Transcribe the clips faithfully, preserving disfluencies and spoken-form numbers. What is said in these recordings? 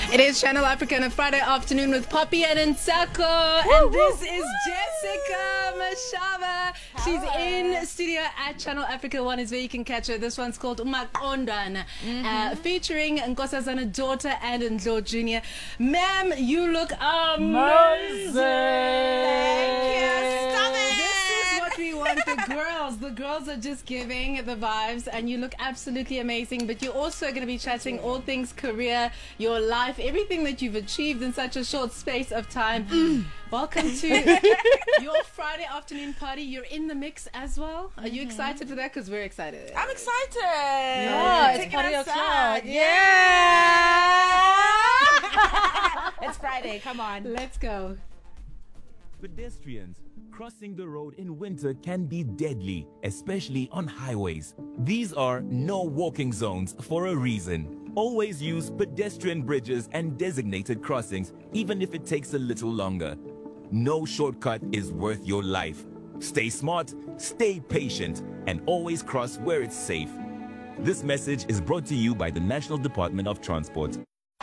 It is Channel Africa on a Friday afternoon with Poppy and Nsako. And this is Jessica Mashava. She's in studio at Channel Africa One is where you can catch her. This one's called Umaqondana, mm-hmm. uh, featuring Nkosazana daughter and Ndlo Junior Ma'am, you look amazing. Thank you. Stop it. This is what we want. The girls, the girls are just giving the vibes, and you look absolutely amazing. But you're also going to be chatting all things career, your life, everything that you've achieved in such a short space of time. Mm. Welcome to your Friday afternoon party. You're in the mix as well. Are you excited for that? Because we're excited. I'm excited. Yeah, it's it's party o'clock. Yeah. It's Friday. Come on. Let's go. Pedestrians crossing the road in winter can be deadly, especially on highways. These are no walking zones for a reason. Always use pedestrian bridges and designated crossings, even if it takes a little longer. No shortcut is worth your life. Stay smart, stay patient, and always cross where it's safe. This message is brought to you by the National Department of Transport.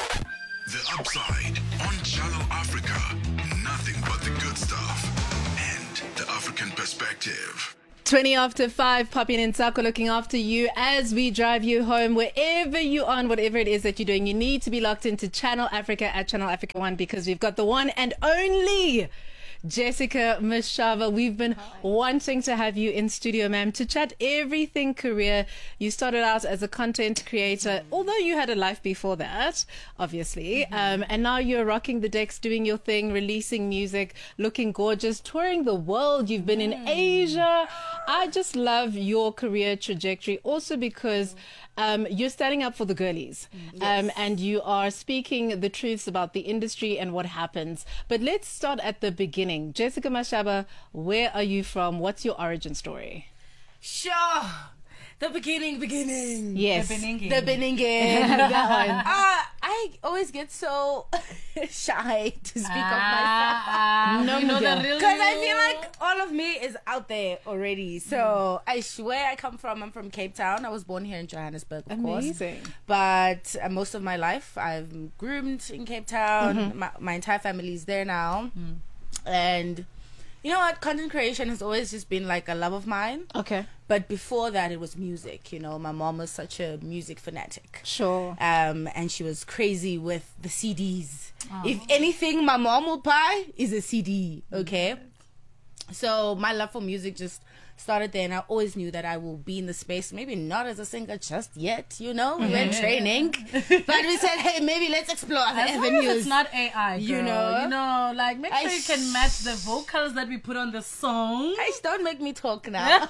The Upside on Channel Africa. Nothing but the good stuff and the African perspective. twenty after five, Poppy and Nsako looking after you as we drive you home. Wherever you are and whatever it is that you're doing, you need to be locked into Channel Africa at Channel Africa One, because we've got the one and only Jessica Mashava. We've been Hi. wanting to have you in studio, ma'am, to chat everything career. You started out as a content creator, although you had a life before that, obviously. Mm-hmm. Um, and now you're rocking the decks, doing your thing, releasing music, looking gorgeous, touring the world. You've been mm. in Asia. I just love your career trajectory, also because Um, you're standing up for the girlies, yes. um, and you are speaking the truths about the industry and what happens. But let's start at the beginning. Jessica Mashava, where are you from? What's your origin story? Sure. The beginning, beginning. Yes. The beginning. The beginning. That one. Uh, I always get so shy to speak ah, of myself. Ah, no, no, because I feel like all of me is out there already. So mm. I swear I come from, I'm from Cape Town. I was born here in Johannesburg, of Amazing. course. But uh, most of my life, I've groomed in Cape Town. Mm-hmm. My, my entire family is there now. Mm. And you know what? Content creation has always just been like a love of mine. Okay. But before that, it was music. You know, my mom was such a music fanatic. Sure. Um, and she was crazy with the C Ds. Oh. If anything, my mom will buy is a C D. Okay. Mm-hmm. So my love for music just started there, and I always knew that I will be in the space. Maybe not as a singer just yet, you know. We were in training, but we said, hey, maybe let's explore other as avenues. Long as it's not A I, girl. You know, you know, like make sure I you can match the vocals that we put on the song. Guys, don't make me talk now.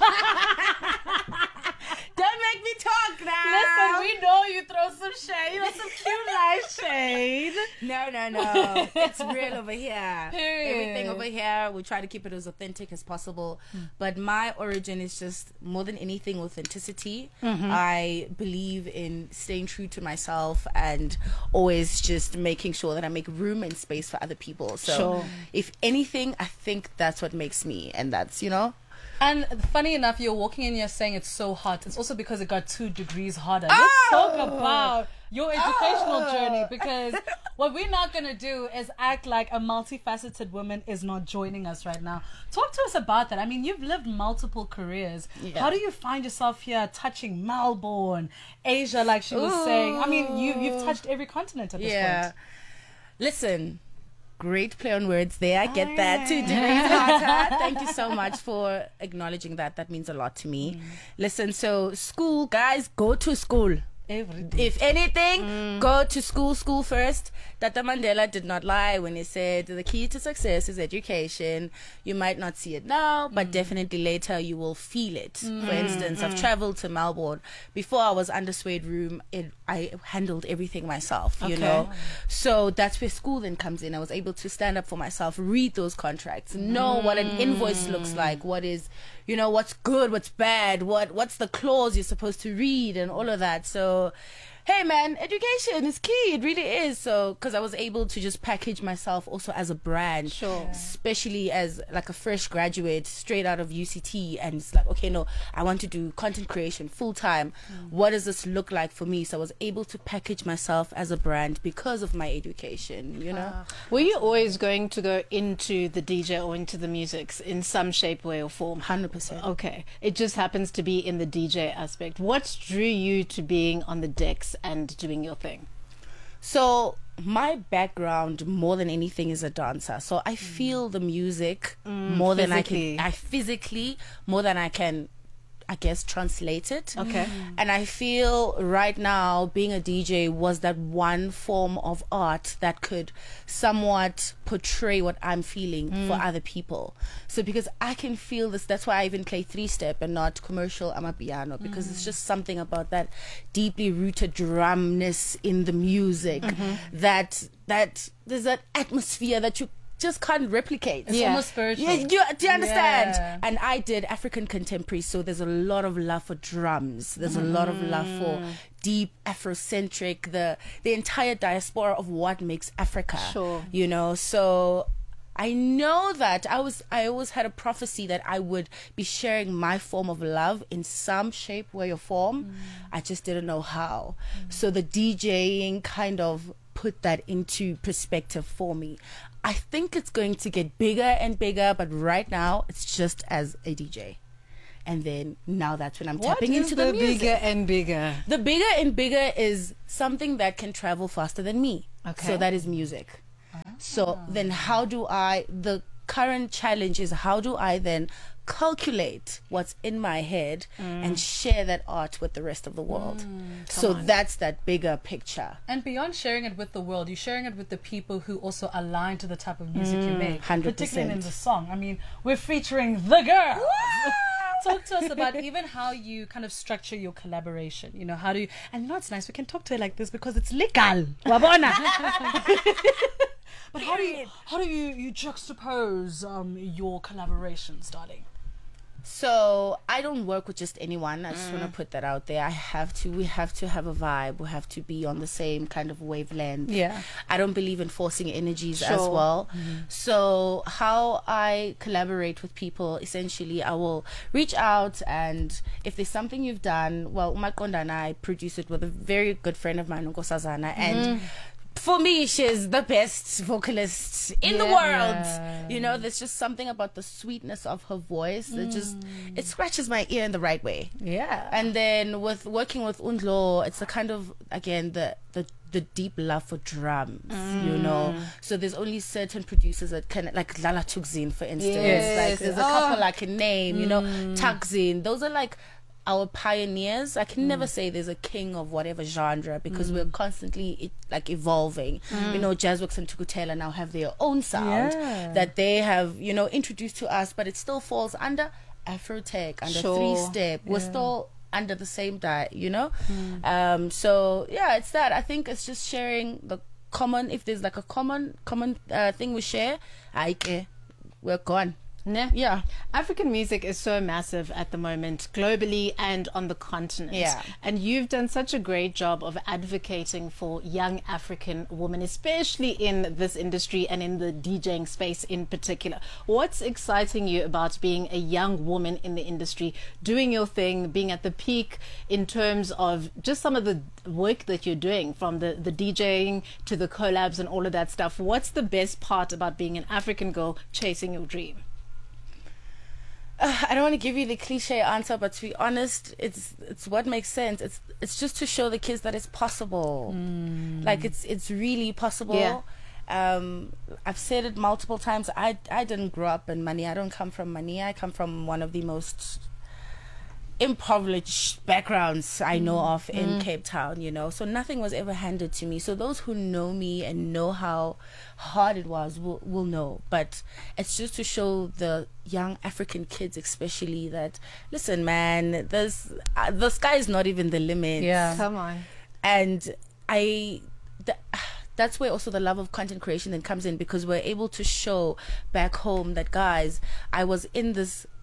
Don't make me talk now. Listen, we know you throw some shade, you know, some cute life shade. No, no, no. It's real over here. Period. Everything over here, we try to keep it as authentic as possible. Mm. But my origin is just more than anything authenticity. Mm-hmm. I believe in staying true to myself and always just making sure that I make room and space for other people. So sure. if anything, I think that's what makes me. And that's, you know. And funny enough, you're walking in, you're saying it's so hot. It's also because it got two degrees hotter. Oh! Let's talk about your educational oh! journey, because what we're not going to do is act like a multifaceted woman is not joining us right now. Talk to us about that. I mean, you've lived multiple careers. Yeah. How do you find yourself here touching Melbourne, Asia, like she was Ooh. saying? I mean, you, you've touched every continent at this yeah. point. Listen. Great play on words there. I get that. Two degrees hotter. Thank you so much for acknowledging that. That means a lot to me. Mm. Listen, so school, guys, go to school. Every day. If anything, mm. go to school, school first. Tata Mandela did not lie when he said the key to success is education. You might not see it now, but mm. definitely later you will feel it. Mm. For instance, mm. I've traveled to Melbourne. Before I was under Suede Room, it, I handled everything myself, you okay. know. So that's where school then comes in. I was able to stand up for myself, read those contracts, know mm. what an invoice looks like, what is, you know, what's good, what's bad, what what's the clause you're supposed to read and all of that. So hey man, education is key. It really is. So, because I was able to just package myself also as a brand, Sure. especially as like a fresh graduate straight out of U C T, and it's like, okay, no, I want to do content creation full time. Mm. What does this look like for me? So I was able to package myself as a brand because of my education. You know, uh, were you always going to go into the D J or into the music in some shape, way, or form? Hundred percent. Okay, it just happens to be in the D J aspect. What drew you to being on the decks and doing your thing? So my background more than anything is a dancer. So I feel the music Mm, more than I physically. can I physically more than I can I guess translate it. Okay. And I feel right now being a D J was that one form of art that could somewhat portray what I'm feeling for other people. So because I can feel this, that's why I even play three step and not commercial amapiano, because it's just something about that deeply rooted drumness in the music that that there's that atmosphere that you just can't replicate. It's Yeah. almost spiritual. Yeah, you, do you understand? Yeah. And I did African contemporary, so there's a lot of love for drums. There's a lot of love for deep Afrocentric, the the entire diaspora of what makes Africa. Sure. You know, so I know that I was I always had a prophecy that I would be sharing my form of love in some shape, way, or form. I just didn't know how. So the DJing kind of put that into perspective for me. I think it's going to get bigger and bigger, but right now it's just as a D J. And then now that's when I'm What tapping is into the, the music. bigger and bigger? The bigger and bigger is something that can travel faster than me. Okay. So that is music. So then how do I, the current challenge is how do I then calculate what's in my head and share that art with the rest of the world? So on. that's that bigger picture. And beyond sharing it with the world, you're sharing it with the people who also align to the type of music you make. one hundred Particularly in percent. the song. I mean, we're featuring the girls. Talk to us about even how you kind of structure your collaboration. You know, how do you, and you know it's nice, we can talk to her like this because it's legal. Wabona. But how do you how do you, you juxtapose um, your collaborations, darling? So I don't work with just anyone. I just want to put that out there. I have to, we have to have a vibe. We have to be on the same kind of wavelength. Yeah. I don't believe in forcing energies as Sure. well. So how I collaborate with people, essentially, I will reach out, and if there's something you've done, well, Makonda and I produce it with a very good friend of mine, Nkosazana, and for me, she's the best vocalist in the Yeah. world. You know, there's just something about the sweetness of her voice that just, it scratches my ear in the right way. Yeah. And then with working with Undlo, it's the kind of, again, the, the, the deep love for drums, you know. So there's only certain producers that can, like Lala Tukzin, for instance. Yes. Like there's a couple I can name, you know, Takzin. Those are like our pioneers. I can never say there's a king of whatever genre because we're constantly it, like evolving. You know, Jazzworks and Tukutela now have their own sound Yeah. that they have, you know, introduced to us, but it still falls under Afrotech, under Sure. three step. We're still under the same diet, you know. Um, so yeah, it's that. I think it's just sharing the common. If there's like a common common uh, thing we share, I care. We're gone. Nah. Yeah. African music is so massive at the moment, globally and on the continent. Yeah. And you've done such a great job of advocating for young African women, especially in this industry and in the DJing space in particular. What's exciting you about being a young woman in the industry, doing your thing, being at the peak in terms of just some of the work that you're doing, from the, the DJing to the collabs and all of that stuff? What's the best part about being an African girl chasing your dream? Uh, I don't want to give you the cliche answer, but to be honest, it's it's what makes sense. It's it's just to show the kids that it's possible. Like it's it's really possible. Yeah. Um, I've said it multiple times. I I didn't grow up in money. I don't come from money. I come from one of the most impoverished backgrounds I know of in Cape Town, you know. So nothing was ever handed to me. So those who know me and know how hard it was will will know. But it's just to show the young African kids especially that, listen man, there's uh, the sky is not even the limit. Yeah. Come on. And I th- that's where also the love of content creation then comes in, because we're able to show back home that, guys, I was in this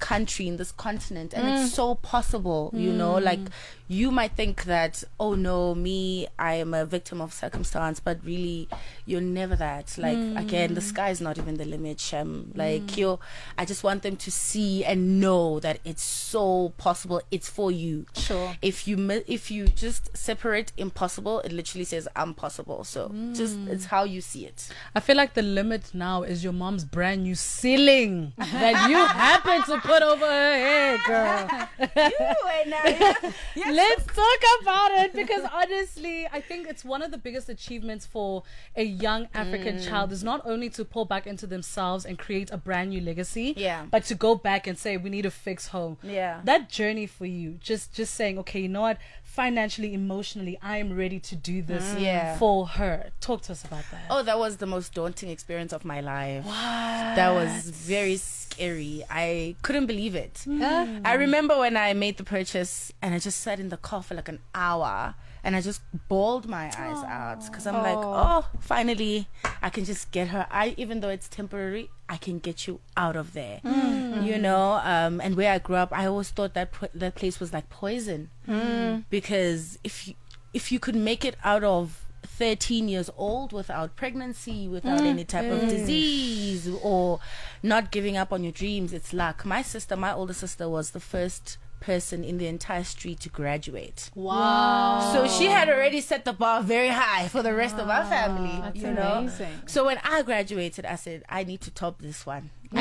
country, in this continent, and mm. it's so possible, you mm. know, like you might think that, oh no, me, I am a victim of circumstance, but really you're never that. Like mm. again, the sky is not even the limit, Shem. Like mm. you I just want them to see and know that it's so possible. It's for you. Sure. If you if you just separate impossible, it literally says I'm possible. So mm. just it's how you see it. I feel like the limit now is your mom's brand new ceiling that you happen to put over her head, girl. You ain't now. Yes. Let's talk about it, because honestly, I think it's one of the biggest achievements for a young African mm. child is not only to pull back into themselves and create a brand new legacy, yeah. but to go back and say we need to fix home. Yeah. That journey for you, just just saying, okay, you know what, financially, emotionally, I am ready to do this mm. yeah. for her. Talk to us about that. Oh, that was the most daunting experience of my life. What? That was very scary. I couldn't believe it. Mm. I remember when I made the purchase and I just sat in the car for like an hour and I just bawled my eyes Aww. out because I'm Aww. like, oh, finally I can just get her. I even though it's temporary, I can get you out of there. Mm. You know, um, and where I grew up, I always thought that po- that place was like poison mm. because if you, if you could make it out of thirteen years old without pregnancy, without mm. any type mm. of disease, or not giving up on your dreams, it's luck. My sister, my older sister, was the first person in the entire street to graduate. Wow. So she had already set the bar very high for the rest wow. of our family. That's you amazing. know? So when I graduated, I said, I need to top this one. Mm.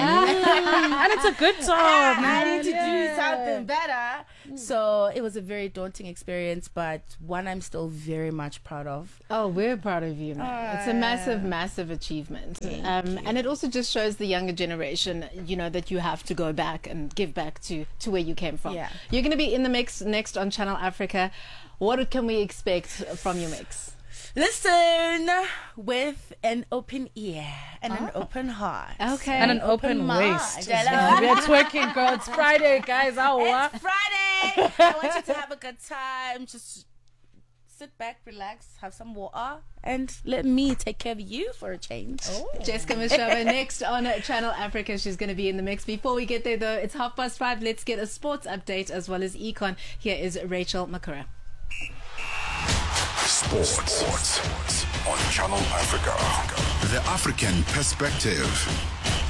And it's a good top. I, I need to yeah. do something better. So it was a very daunting experience, but one I'm still very much proud of. Oh, we're proud of you, man. Uh, it's a massive, massive achievement. Um, and it also just shows the younger generation, you know, that you have to go back and give back to, to where you came from. Yeah. You're going to be in the mix next on Channel Africa. What can we expect from your mix? Listen with an open ear and oh. an open heart. Okay. And an open, open waist. We're twerking, girl. It's Friday, guys. Oh, it's Friday. I want you to have a good time. Just sit back, relax, have some water, and let me take care of you for a change. Oh. Jessica Mashaba next on Channel Africa. She's going to be in the mix. Before we get there, though, it's half past five. Let's get a sports update as well as econ. Here is Rachel Makura. Sports. Sports on Channel Africa. The African perspective.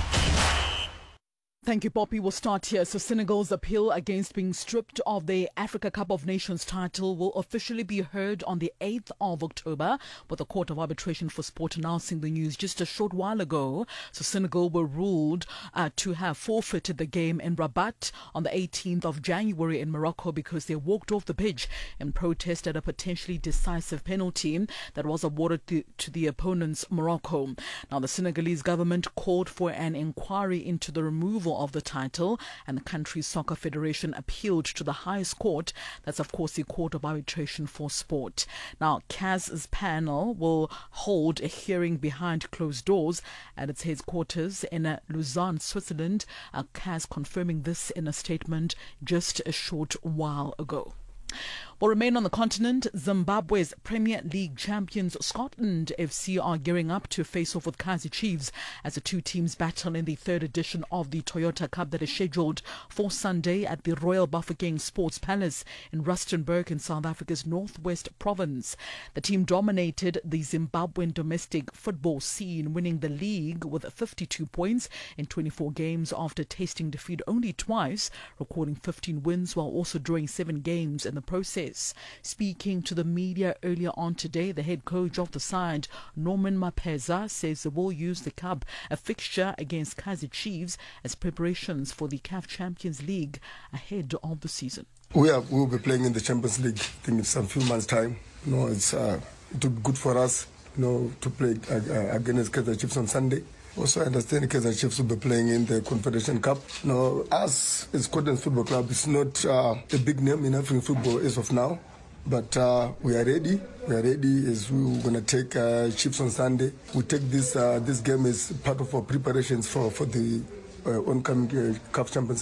Thank you, Poppy. We'll start here. So Senegal's appeal against being stripped of the Africa Cup of Nations title will officially be heard on the eighth of October, with the Court of Arbitration for Sport announcing the news just a short while ago. So Senegal were ruled uh, to have forfeited the game in Rabat on the eighteenth of January in Morocco because they walked off the pitch in protest at a potentially decisive penalty that was awarded to, to the opponents, Morocco. Now, the Senegalese government called for an inquiry into the removal of the title, and the country's soccer federation appealed to the highest court. That's, of course, the Court of Arbitration for Sport. Now, C A S's panel will hold a hearing behind closed doors at its headquarters in uh, Lausanne, Switzerland. Uh, C A S confirming this in a statement just a short while ago. We'll remain on the continent. Zimbabwe's Premier League champions Scotland F C are gearing up to face off with Kaizer Chiefs as the two teams battle in the third edition of the Toyota Cup that is scheduled for Sunday at the Royal Bafokeng Sports Palace in Rustenburg in South Africa's Northwest Province. The team dominated the Zimbabwean domestic football scene, winning the league with fifty-two points in twenty-four games after tasting defeat only twice, recording fifteen wins while also drawing seven games in the process. Speaking to the media earlier on today, the head coach of the side, Norman Mapeza, says they will use the cup, a fixture against Kaizer Chiefs, as preparations for the C A F Champions League ahead of the season. We are we will be playing in the Champions League. I think it's a few months' time. You know, it's uh, it will be good for us, you know, to play uh, against Kaizer Chiefs on Sunday. Also, I understand Kaizer Chiefs will be playing in the Confederation Cup. Now, us as Scotland Football Club, it's not uh, a big name in African football as of now, but uh, we are ready. We are ready as we're going to take uh, Chiefs on Sunday. We take this uh, this game as part of our preparations for, for the uh, oncoming uh, C A F Champions League.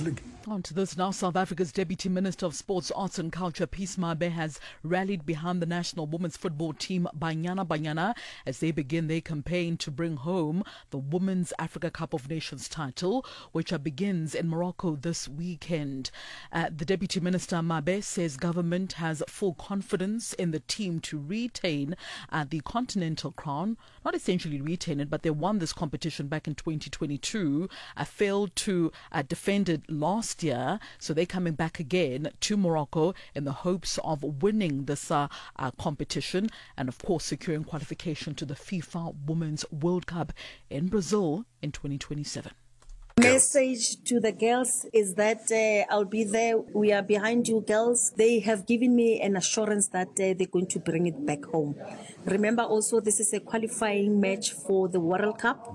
On to this now. South Africa's Deputy Minister of Sports, Arts and Culture, Peace Mabe, has rallied behind the national women's football team Banyana Banyana as they begin their campaign to bring home the Women's Africa Cup of Nations title, which uh, begins in Morocco this weekend. Uh, the Deputy Minister Mabe says government has full confidence in the team to retain uh, the continental crown. Not essentially retain it, but they won this competition back in twenty twenty-two, uh, failed to uh, defend it last year, so they're coming back again to Morocco in the hopes of winning this uh, uh, competition and of course securing qualification to the FIFA Women's World Cup in Brazil in twenty twenty-seven. Message to the girls is that uh, I'll be there. We are behind you, girls. They have given me an assurance that uh, they're going to bring it back home. Remember also, this is a qualifying match for the World Cup.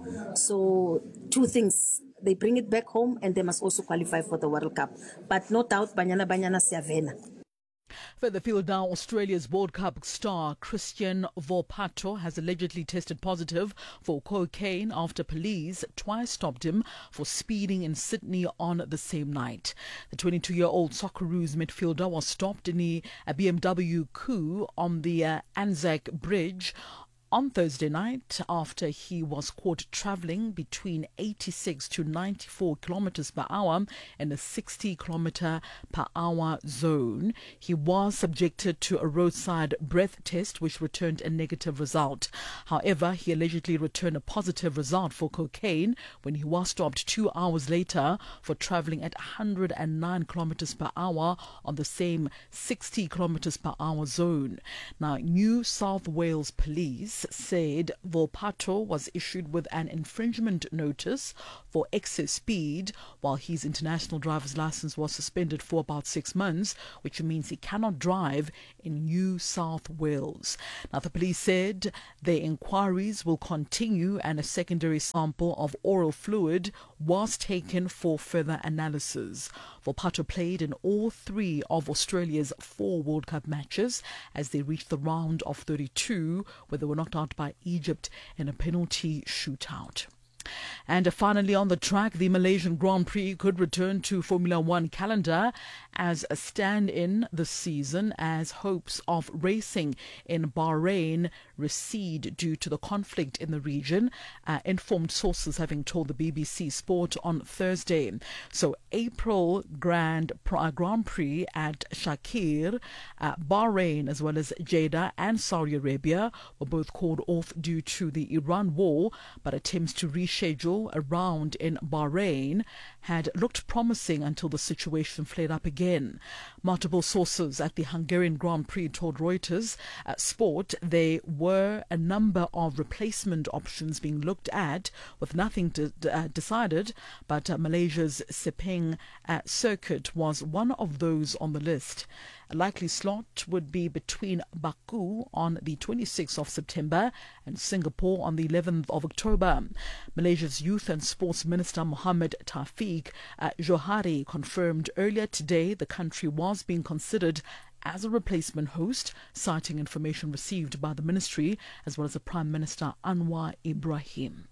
So two things. They bring it back home and they must also qualify for the World Cup. But no doubt, Banyana Banyana Siavena. Further field now, Australia's World Cup star Christian Volpato has allegedly tested positive for cocaine after police twice stopped him for speeding in Sydney on the same night. The twenty-two-year-old Socceroos midfielder was stopped in a, a B M W coup on the uh, Anzac Bridge on Thursday night after he was caught travelling between eighty-six to ninety-four kilometres per hour in a sixty kilometre per hour zone. He was subjected to a roadside breath test which returned a negative result. However, he allegedly returned a positive result for cocaine when he was stopped two hours later for travelling at one hundred nine kilometres per hour on the same sixty kilometres per hour zone. Now, New South Wales Police said Volpato was issued with an infringement notice for excess speed while his international driver's license was suspended for about six months, which means he cannot drive in New South Wales. Now, the police said their inquiries will continue and a secondary sample of oral fluid was taken for further analysis. Volpato played in all three of Australia's four World Cup matches as they reached the round of thirty-two, where they were knocked out by Egypt in a penalty shootout. And finally on the track, the Malaysian Grand Prix could return to Formula One calendar as a stand-in this season as hopes of racing in Bahrain recede due to the conflict in the region, uh, informed sources having told the B B C Sport on Thursday. So April Grand, uh, Grand Prix at Shakir, uh, Bahrain as well as Jeddah and Saudi Arabia were both called off due to the Iran war, but attempts to reshape schedule around in Bahrain had looked promising until the situation flared up again. Multiple sources at the Hungarian Grand Prix told Reuters uh, Sport there were a number of replacement options being looked at with nothing to, uh, decided, but uh, Malaysia's Sepang uh, circuit was one of those on the list. A likely slot would be between Baku on the twenty-sixth of September and Singapore on the eleventh of October. Malaysia's Youth and Sports Minister Mohammed Taufik uh, Johari confirmed earlier today the country was being considered as a replacement host, citing information received by the ministry as well as the Prime Minister Anwar Ibrahim.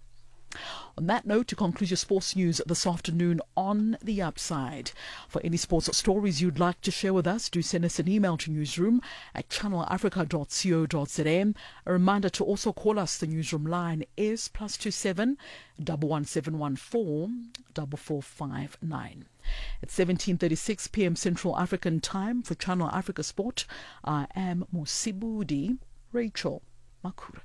On that note, to conclude your sports news this afternoon on The Upside. For any sports stories you'd like to share with us, do send us an email to newsroom at channel africa dot co dot za. A reminder to also call us. The newsroom line is plus two seven double one seven one four double four five nine. At seventeen thirty-six p.m. Central African Time for Channel Africa Sport, I am Musibudi Rachel Makura.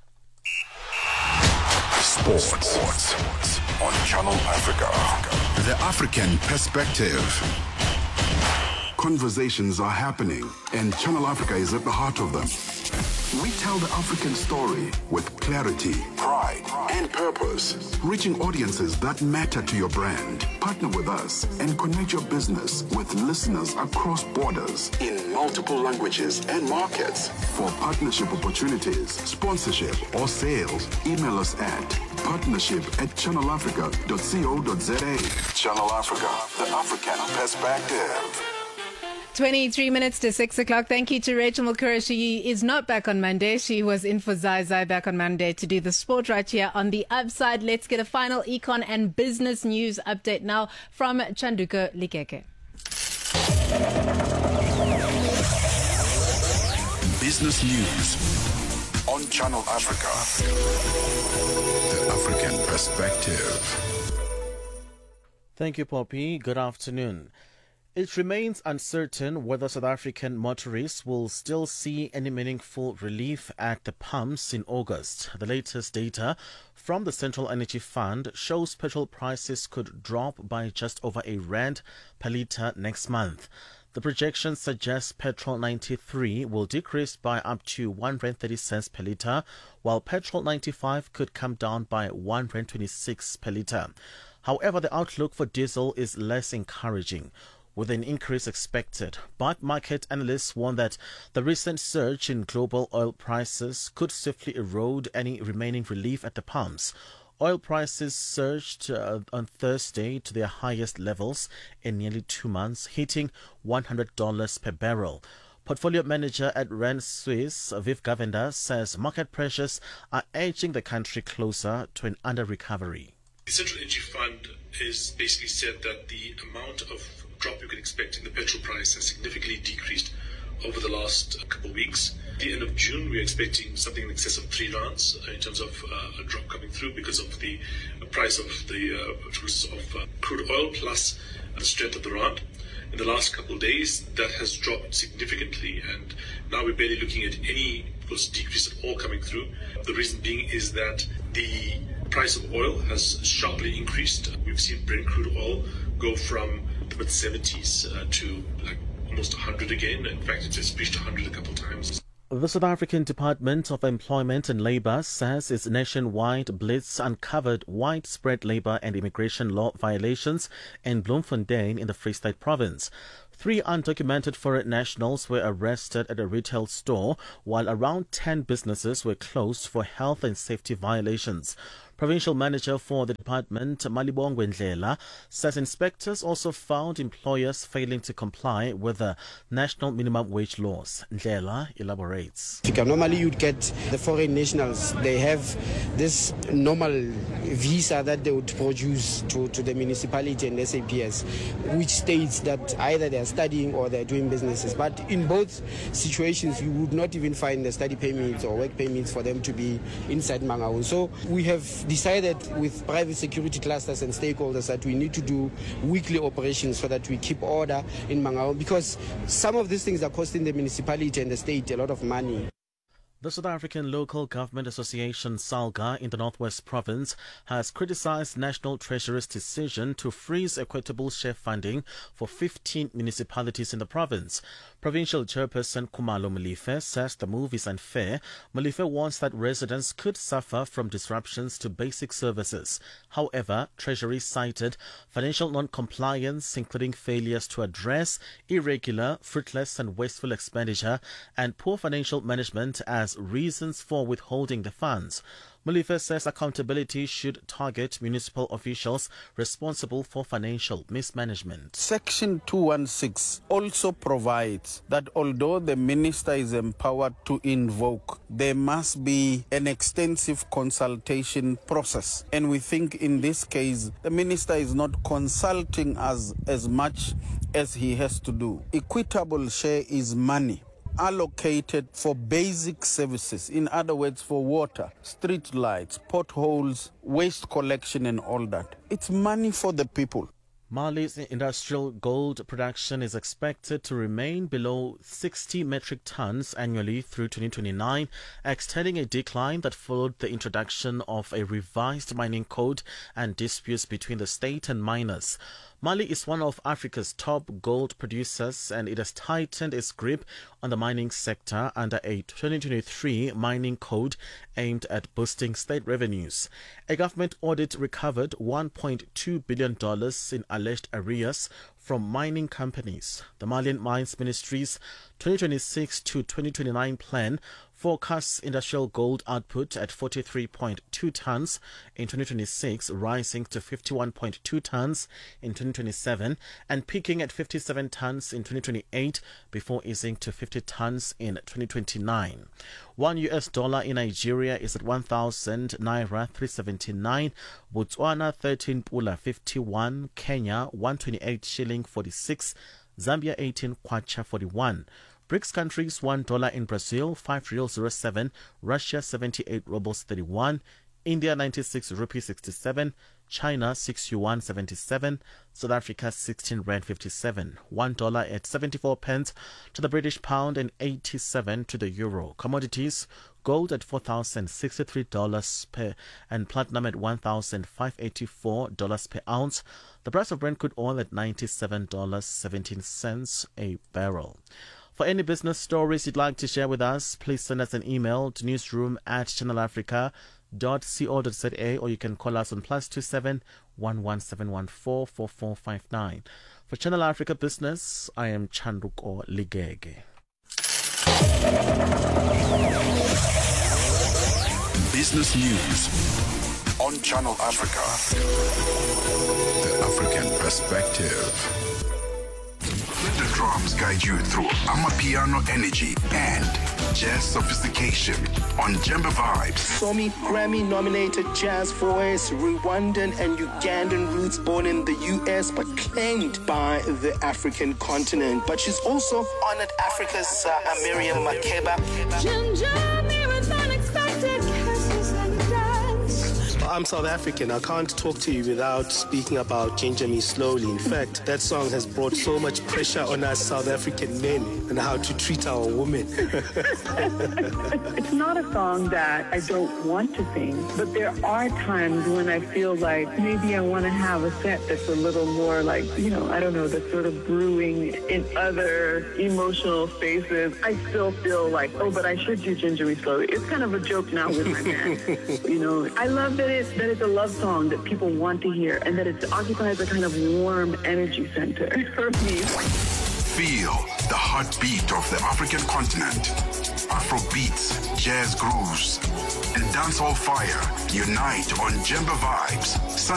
Sports. Sports on Channel Africa. The African Perspective. Conversations are happening, and Channel Africa is at the heart of them. We tell the African story with clarity, pride, and purpose, reaching audiences that matter to your brand. Partner with us and connect your business with listeners across borders in multiple languages and markets. For partnership opportunities, sponsorship, or sales, email us at partnership at channel africa dot co dot za. Channel Africa, the African Perspective. twenty-three minutes to six o'clock. Thank you to Rachel Makura. She is not back on Monday. She was in for Zai Zai back on Monday to do the sport right here on The Upside. Let's get a final econ and business news update now from Chanduko Likeke. Business News on Channel Africa. The African Perspective. Thank you, Poppy. Good afternoon. It remains uncertain whether South African motorists will still see any meaningful relief at the pumps in August. The latest data from the Central Energy Fund shows petrol prices could drop by just over a rand per litre next month. The projection suggests petrol ninety-three will decrease by up to one rand thirty cents per litre, while petrol ninety-five could come down by one rand twenty-six per litre. However, the outlook for diesel is less encouraging, with an increase expected. But market analysts warn that the recent surge in global oil prices could swiftly erode any remaining relief at the pumps. Oil prices surged uh, on Thursday to their highest levels in nearly two months, hitting one hundred dollars per barrel. Portfolio manager at Rand Swiss, Viv Govender, says market pressures are edging the country closer to an under-recovery. The Central Energy Fund has basically said that the amount of drop you can expect in the petrol price has significantly decreased over the last couple of weeks. At the end of June, we're expecting something in excess of three rands in terms of uh, a drop coming through because of the price of the uh, of uh, crude oil plus the strength of the rand. In the last couple of days, that has dropped significantly, and now we're barely looking at any decrease at all coming through. The reason being is that the price of oil has sharply increased. We've seen Brent crude oil go from the mid seventies uh, to like almost one hundred again. In fact, it's just reached one hundred a couple of times. The South African Department of Employment and Labour says its nationwide blitz uncovered widespread labour and immigration law violations in Bloemfontein in the Free State province. Three undocumented foreign nationals were arrested at a retail store, while around ten businesses were closed for health and safety violations. Provincial Manager for the department, Malibongwe Ndlela, says inspectors also found employers failing to comply with the national minimum wage laws. Ndlela elaborates. Normally you'd get the foreign nationals, they have this normal visa that they would produce to, to the municipality and S A P S, which states that either they're studying or they're doing businesses. But in both situations, you would not even find the study permits or work permits for them to be inside Mangaung. So we have decided with private security clusters and stakeholders that we need to do weekly operations so that we keep order in Mangaung, because some of these things are costing the municipality and the state a lot of money. The South African Local Government Association, SALGA, in the Northwest Province has criticized National Treasury's decision to freeze equitable share funding for fifteen municipalities in the province. Provincial Chairperson Khumalo Molefe says the move is unfair. Molefe warns that residents could suffer from disruptions to basic services. However, Treasury cited financial non-compliance, including failures to address irregular, fruitless and wasteful expenditure and poor financial management as reasons for withholding the funds. Molefe says accountability should target municipal officials responsible for financial mismanagement. Section two one six also provides that although the minister is empowered to invoke, there must be an extensive consultation process. And we think in this case, the minister is not consulting us as much as he has to do. Equitable share is money allocated for basic services, in other words, for water, street lights, potholes, waste collection and all that. It's money for the people. Mali's industrial gold production is expected to remain below sixty metric tons annually through twenty twenty-nine, extending a decline that followed the introduction of a revised mining code and disputes between the state and miners. Mali is one of Africa's top gold producers, and it has tightened its grip on the mining sector under a twenty twenty-three mining code aimed at boosting state revenues. A government audit recovered one point two billion dollars in alleged arrears from mining companies. The Malian Mines Ministry's twenty twenty-six to twenty twenty-nine plan forecasts industrial gold output at forty-three point two tons in twenty twenty-six, rising to fifty-one point two tons in twenty twenty-seven and peaking at fifty-seven tons in twenty twenty-eight before easing to fifty tons in twenty twenty-nine. One U S dollar in Nigeria is at one thousand naira three seventy-nine, Botswana thirteen pula fifty-one, Kenya one twenty-eight shilling forty-six, Zambia eighteen kwacha forty-one. BRICS countries, one dollar in Brazil, five real zero seven, Russia seventy-eight rubles thirty-one, India ninety-six rupee sixty-seven, China six yuan seventy-seven, South Africa sixteen rand fifty-seven, one dollar at seventy-four pence to the British pound and eighty-seven to the euro. Commodities, gold at four thousand sixty-three dollars per and platinum at one thousand five hundred eighty-four dollars per ounce. The price of Brent crude oil at ninety-seven dollars and seventeen cents a barrel. For any business stories you'd like to share with us, please send us an email to newsroom at channelafrica dot co dot za, or you can call us on plus two seven one one seven one four four four five nine. For Channel Africa Business, I am Chanduko Ligege. Business news on Channel Africa. The African perspective. Let the drums guide you through Amapiano energy and jazz sophistication on Jemba Vibes. Somi Grammy-nominated jazz voice, Rwandan and Ugandan roots, born in the U S but claimed by the African continent. But she's also honored Africa's uh, Miriam Makeba. I'm South African. I can't talk to you without speaking about Ginger Me Slowly. In fact, that song has brought so much pressure on us South African men and how to treat our women. It's not a song that I don't want to sing, but there are times when I feel like maybe I want to have a set that's a little more like, you know, I don't know, that's sort of brewing in other emotional spaces. I still feel like, oh, but I should do Ginger Me Slowly. It's kind of a joke now with my band. You know, I love that it that it's a love song that people want to hear and that it occupies a kind of warm energy center for me. Feel the heartbeat of the African continent. Afro beats, jazz grooves, and dancehall fire unite on Jemba Vibes.